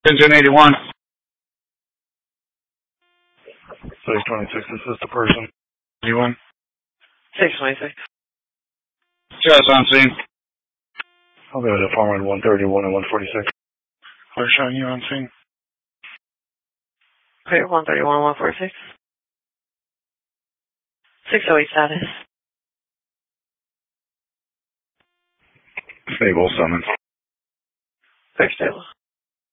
1081. 626, this is the person. 81. 626. Yes, on scene. I'll go to apartment 131 and 146. We're showing you on scene. Clear 131 and 146. 608 status. Stable summons. Very stable.